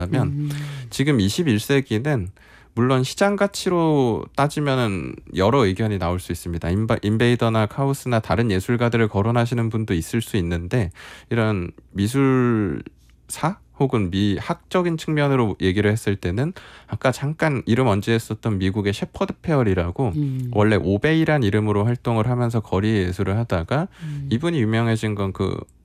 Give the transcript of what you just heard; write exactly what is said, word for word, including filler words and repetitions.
면 음. 지금 이십일 세기는 물론 시장 가치로 따지면은 여러 의견이 나올 수 있습니다. 인바, 인베이더나 카우스나 다른 예술가들을 거론하시는 분도 있을 수 있는데 이런 미술사 혹은 미학적인 측면으로 얘기를 했을 때는 아까 잠깐 이름 언지했었던 미국의 셰퍼드 페어리라고 음. 원래 오베이란 이름으로 활동을 하면서 거리 예술을 하다가 음. 이분이 유명해진 건 그